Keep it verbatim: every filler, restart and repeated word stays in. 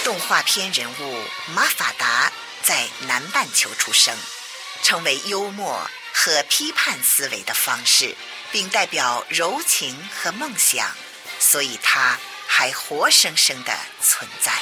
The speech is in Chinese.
动画片人物马法达在南半球出生，成为幽默和批判思维的方式，并代表柔情和梦想，所以它还活生生地存在。